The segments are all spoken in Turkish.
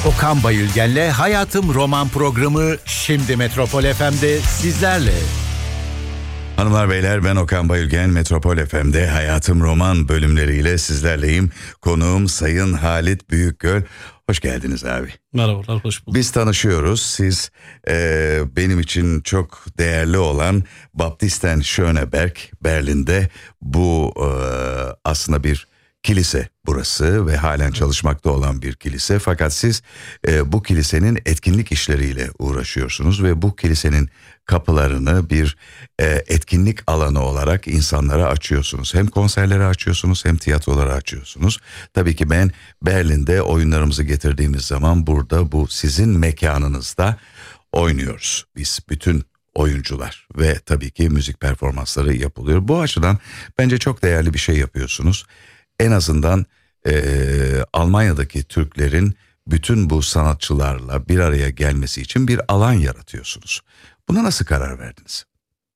Okan Bayülgen'le Hayatım Roman programı şimdi Metropol FM'de sizlerle. Hanımlar beyler, ben Okan Bayülgen. Metropol FM'de Hayatım Roman bölümleriyle sizlerleyim. Konuğum Sayın Halit Büyükgöl. Hoş geldiniz abi. Merhabalar, hoş bulduk. Biz tanışıyoruz. Siz benim için çok değerli olan Baptisten Schöneberg, Berlin'de bu aslında bir kilise burası ve halen çalışmakta olan bir kilise. Fakat siz bu kilisenin etkinlik işleriyle uğraşıyorsunuz ve bu kilisenin kapılarını bir etkinlik alanı olarak insanlara açıyorsunuz. Hem konserleri açıyorsunuz hem tiyatroları açıyorsunuz. Tabii ki ben Berlin'de oyunlarımızı getirdiğimiz zaman burada bu sizin mekanınızda oynuyoruz. Biz bütün oyuncular ve tabii ki müzik performansları yapılıyor. Bu açıdan bence çok değerli bir şey yapıyorsunuz. En azından Almanya'daki Türklerin bütün bu sanatçılarla bir araya gelmesi için bir alan yaratıyorsunuz. Buna nasıl karar verdiniz?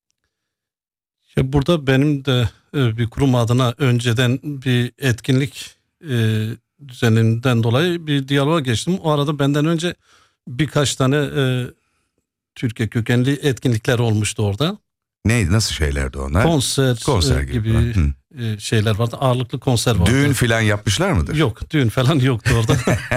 Burada benim de bir kurum adına önceden bir etkinlik düzeninden dolayı bir diyaloğa geçtim. O arada benden önce birkaç tane Türkiye kökenli etkinlikler olmuştu orada. Neydi, nasıl şeylerdi onlar? Konser gibi şeyler vardı. Ağırlıklı konser vardı. Düğün falan yapmışlar mıdır? Yok, düğün falan yoktu orada.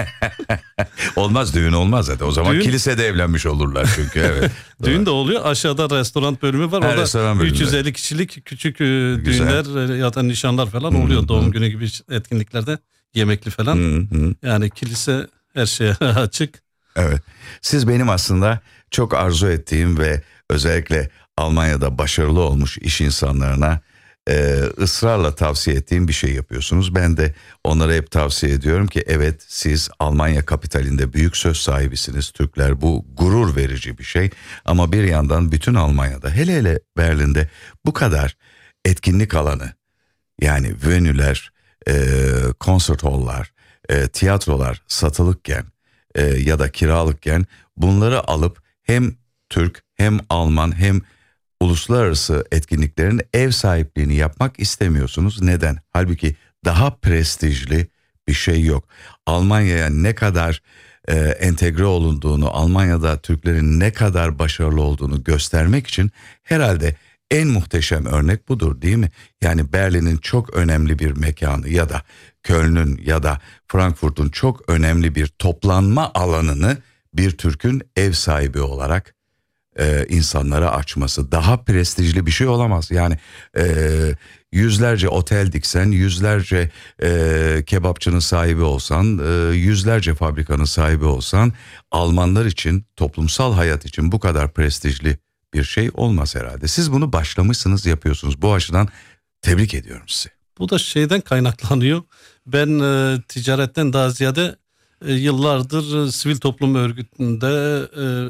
Olmaz, düğün olmaz zaten. O zaman kilisede evlenmiş olurlar çünkü. Evet. Düğün de oluyor. Aşağıda restoran bölümü var. Orada 350 kişilik küçük düğünler ya da nişanlar falan oluyor. Doğum günü gibi etkinliklerde, yemekli falan. Yani kilise her şeye açık. Evet. Siz benim aslında çok arzu ettiğim ve özellikle Almanya'da başarılı olmuş iş insanlarına ısrarla tavsiye ettiğim bir şey yapıyorsunuz. Ben de onlara hep tavsiye ediyorum ki evet, siz Almanya kapitalinde büyük söz sahibisiniz Türkler. Bu gurur verici bir şey ama bir yandan bütün Almanya'da, hele hele Berlin'de bu kadar etkinlik alanı, yani venüler, konsert hall'lar, tiyatrolar satılıkken ya da kiralıkken bunları alıp hem Türk hem Alman hem uluslararası etkinliklerin ev sahipliğini yapmak istemiyorsunuz. Neden? Halbuki daha prestijli bir şey yok. Almanya'ya ne kadar entegre olunduğunu, Almanya'da Türklerin ne kadar başarılı olduğunu göstermek için herhalde en muhteşem örnek budur, değil mi? Yani Berlin'in çok önemli bir mekanı ya da Köln'ün ya da Frankfurt'un çok önemli bir toplanma alanını bir Türk'ün ev sahibi olarak insanlara açması, daha prestijli bir şey olamaz. Yani yüzlerce otel diksen, yüzlerce kebapçının sahibi olsan, yüzlerce fabrikanın sahibi olsan, Almanlar için, toplumsal hayat için bu kadar prestijli bir şey olmaz herhalde. Siz bunu başlamışsınız, yapıyorsunuz. Bu açıdan tebrik ediyorum sizi. Bu da şeyden kaynaklanıyor. Ben ticaretten daha ziyade yıllardır sivil toplum örgütünde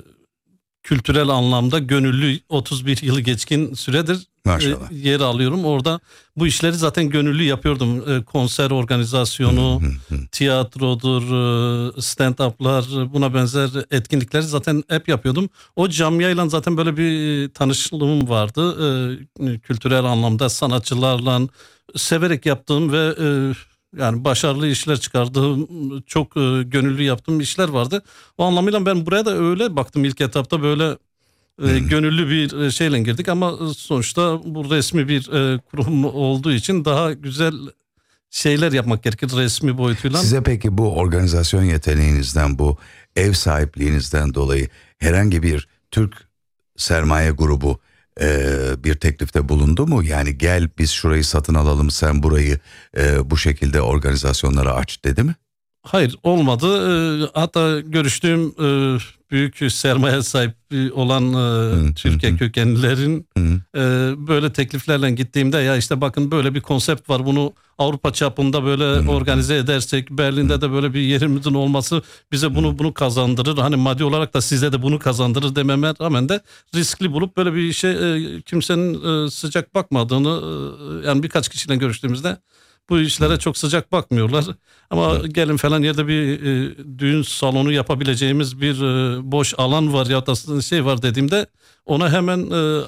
kültürel anlamda gönüllü 31 yılı geçkin süredir yer alıyorum. Orada bu işleri zaten gönüllü yapıyordum. Konser organizasyonu, tiyatrodur, stand-up'lar, buna benzer etkinlikleri zaten hep yapıyordum. O camiayla zaten böyle bir tanışlığım vardı. Kültürel anlamda sanatçılarla severek yaptığım ve yani başarılı işler çıkardığım, çok gönüllü yaptığım işler vardı. O anlamıyla ben buraya da öyle baktım ilk etapta, böyle gönüllü bir şeyle girdik ama sonuçta bu resmi bir kurum olduğu için daha güzel şeyler yapmak gerekir resmi boyutuyla. Size peki bu organizasyon yeteneğinizden, bu ev sahipliğinizden dolayı herhangi bir Türk sermaye grubu bir teklifte bulundu mu? Yani gel biz şurayı satın alalım, sen burayı bu şekilde organizasyonlara aç dedi mi? Hayır, olmadı. Hatta görüştüğüm büyük sermaye sahibi olan Türkiye kökenlilerin böyle tekliflerle gittiğimde, ya işte bakın böyle bir konsept var, bunu Avrupa çapında böyle organize edersek, Berlin'de de böyle bir yerimizin olması bize bunu kazandırır. Hani maddi olarak da size de bunu kazandırır dememe rağmen de riskli bulup böyle bir işe kimsenin sıcak bakmadığını, yani birkaç kişiyle görüştüğümüzde bu işlere çok sıcak bakmıyorlar. Ama gelin falan yerde bir düğün salonu yapabileceğimiz bir boş alan var ya da şey var dediğimde ona hemen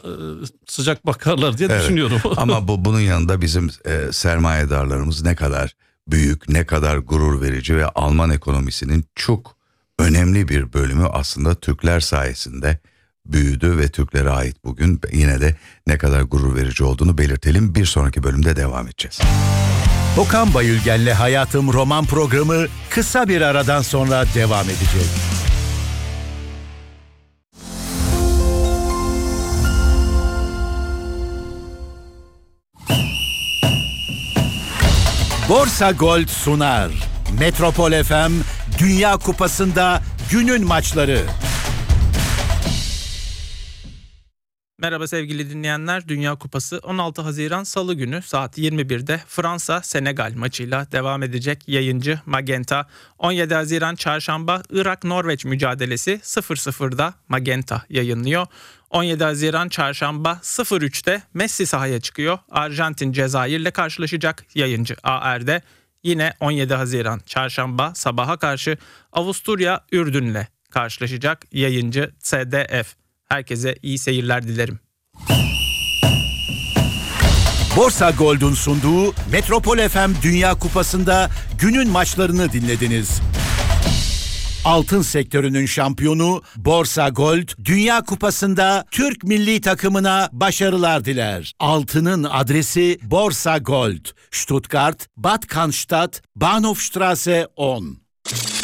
sıcak bakarlar diye düşünüyorum. Ama bunun yanında bizim sermayedarlarımız ne kadar büyük, ne kadar gurur verici ve Alman ekonomisinin çok önemli bir bölümü aslında Türkler sayesinde büyüdü ve Türklere ait bugün. Yine de ne kadar gurur verici olduğunu belirtelim. Bir sonraki bölümde devam edeceğiz. Okan Bayülgen'le Hayatım roman programı kısa bir aradan sonra devam edecek. Borsa Gold sunar. Metropol FM Dünya Kupası'nda günün maçları. Merhaba sevgili dinleyenler. Dünya Kupası 16 Haziran Salı günü saat 21'de Fransa-Senegal maçıyla devam edecek. Yayıncı Magenta. 17 Haziran Çarşamba Irak-Norveç mücadelesi 0-0'da Magenta yayınlıyor. 17 Haziran Çarşamba 03'te Messi sahaya çıkıyor. Arjantin Cezayir'le karşılaşacak. Yayıncı AR'de. Yine 17 Haziran Çarşamba sabaha karşı Avusturya Ürdün'le karşılaşacak. Yayıncı CDF. Herkese iyi seyirler dilerim. Borsa Gold'un sunduğu Metropol FM Dünya Kupası'nda günün maçlarını dinlediniz. Altın sektörünün şampiyonu Borsa Gold, Dünya Kupası'nda Türk milli takımına başarılar diler. Altının adresi Borsa Gold, Stuttgart, Bad Cannstatt, Bahnhofstraße 10.